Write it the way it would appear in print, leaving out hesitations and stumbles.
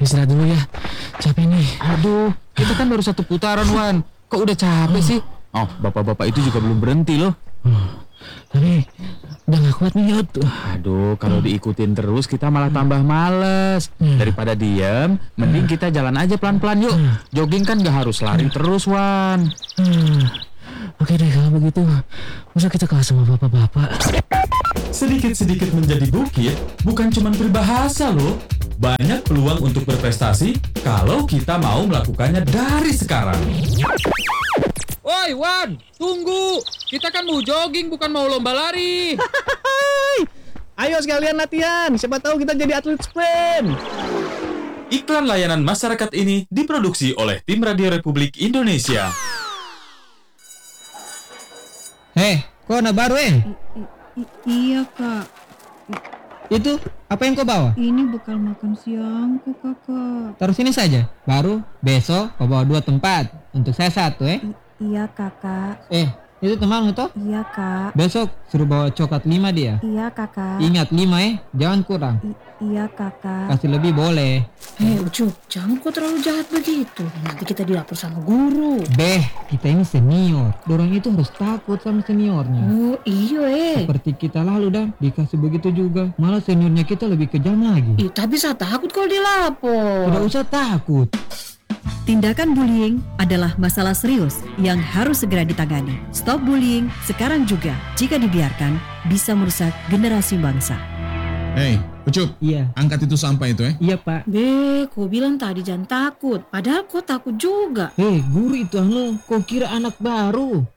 istirahat dulu ya. Capek nih. Aduh, kita kan baru 1 putaran, Wan. Kok udah capek sih? Oh, bapak-bapak itu juga belum berhenti loh. Tapi udah gak kuat nih, Yot. Aduh, kalau diikutin terus kita malah tambah males. Daripada diem, mending kita jalan aja pelan-pelan yuk. Jogging kan gak harus lari terus, Wan. Oke deh kalau begitu. Masa kita kalah sama bapak-bapak? Sedikit-sedikit menjadi bukit bukan cuma peribahasa loh. Banyak peluang untuk berprestasi kalau kita mau melakukannya dari sekarang. Woi, Wan, tunggu. Kita kan mau jogging, bukan mau lomba lari. Ayo sekalian latihan. Siapa tahu kita jadi atlet sprint. Iklan layanan masyarakat ini diproduksi oleh Tim Radio Republik Indonesia. Kok anak baru Iya kak, Itu apa yang kau bawa? ini bekal makan siangku kakak. Taruh sini saja. Baru besok kau bawa 2 tempat. Untuk saya 1 Iya kakak, itu temanmu toh? iya kak, Besok suruh bawa coklat 5 dia. iya kakak, Ingat 5 jangan kurang. iya kakak. Kasih lebih boleh. Ucup, jangan kok terlalu jahat begitu. Nanti kita dilapor sama guru. Kita ini senior. Dorong itu harus takut sama seniornya. Oh iya Seperti kita lalu dan dikasih begitu juga. Malah seniornya kita lebih kejam lagi. Tapi saya takut kalau dilapor. Tidak usah takut. Tindakan bullying adalah masalah serius yang harus segera ditangani. Stop bullying sekarang juga. Jika dibiarkan, bisa merusak generasi bangsa. Ucup, Iya. angkat itu sampah itu Iya pak. Kau bilang tadi jangan takut. Padahal kau takut juga. Guru itu kau kira anak baru.